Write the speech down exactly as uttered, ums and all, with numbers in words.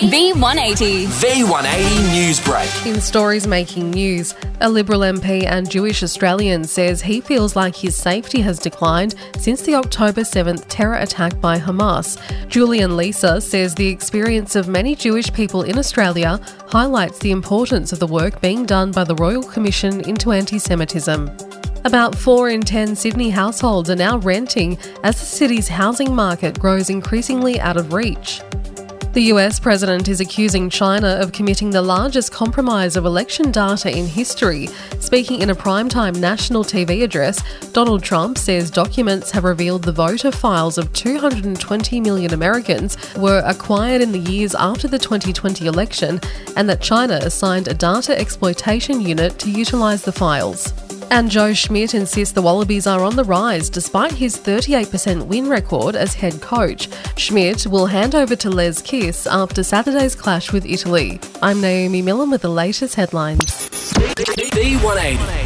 V one eighty. V one eighty News Break. In stories making news, a Liberal M P and Jewish Australian says he feels like his safety has declined since the October seventh terror attack by Hamas. Julian Lisa says the experience of many Jewish people in Australia highlights the importance of the work being done by the Royal Commission into Anti-Semitism. About four in ten Sydney households are now renting as the city's housing market grows increasingly out of reach. The U S president is accusing China of committing the largest compromise of election data in history. Speaking in a primetime national T V address, Donald Trump says documents have revealed the voter files of two hundred twenty million Americans were acquired in the years after the twenty twenty election, and that China assigned a data exploitation unit to utilise the files. And Joe Schmidt insists the Wallabies are on the rise despite his thirty-eight percent win record as head coach. Schmidt will hand over to Les Kiss after Saturday's clash with Italy. I'm Naomi Millen with the latest headlines. V one eighty.